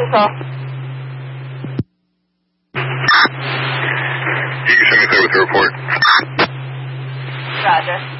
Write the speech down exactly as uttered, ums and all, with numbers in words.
Central. You can send me there with the report. Roger.